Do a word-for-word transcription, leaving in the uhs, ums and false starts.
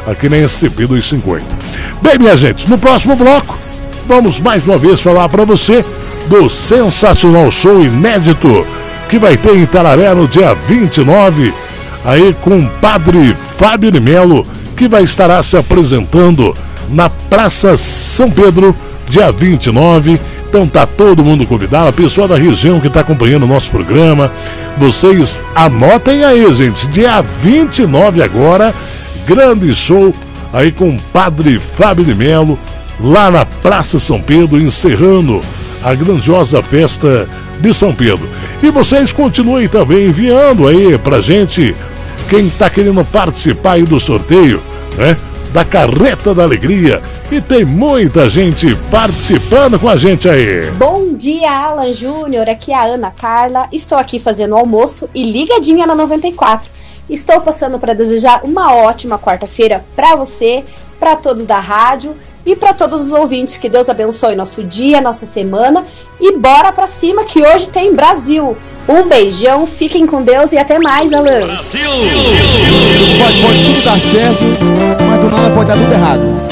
aqui na S C P duzentos e cinquenta. Bem, minha gente, no próximo bloco, vamos mais uma vez falar para você do sensacional show inédito que vai ter em Itararé no dia vinte e nove, aí com o Padre Fábio de Melo, que vai estar se apresentando na Praça São Pedro, dia vinte e nove. Então tá todo mundo convidado, a pessoa da região que está acompanhando o nosso programa. Vocês anotem aí, gente, dia vinte e nove agora, grande show aí com o Padre Fábio de Melo, lá na Praça São Pedro, encerrando a grandiosa festa de São Pedro. E vocês continuem também enviando aí pra gente quem tá querendo participar aí do sorteio, né? Da Carreta da Alegria. E tem muita gente participando com a gente aí. Bom dia, Alan Júnior. Aqui é a Ana Carla. Estou aqui fazendo o almoço e ligadinha na noventa e quatro. Estou passando para desejar uma ótima quarta-feira para você, para todos da rádio e para todos os ouvintes. Que Deus abençoe nosso dia, nossa semana. E bora pra cima que hoje tem Brasil. Um beijão, fiquem com Deus e até mais, Alan. Brasil! Pode, pode tudo dar certo, mas do nada pode dar tudo errado.